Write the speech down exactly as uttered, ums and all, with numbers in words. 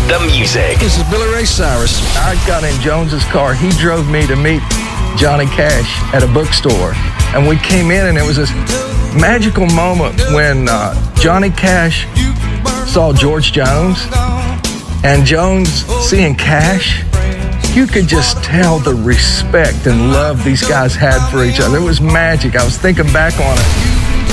the music. This is Billy Ray Cyrus. I got in Jones's car. He drove me to meet Johnny Cash at a bookstore. And we came in, and it was this magical moment when uh, Johnny Cash saw George Jones, and Jones seeing Cash. You could just tell the respect and love these guys had for each other. It was magic. I was thinking back on it.